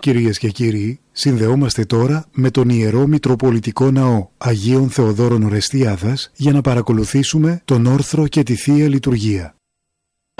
Κυρίες και κύριοι, συνδεόμαστε τώρα με τον Ιερό Μητροπολιτικό Ναό Αγίων Θεοδόρων Ορεστιάδας για να παρακολουθήσουμε τον όρθρο και τη Θεία Λειτουργία.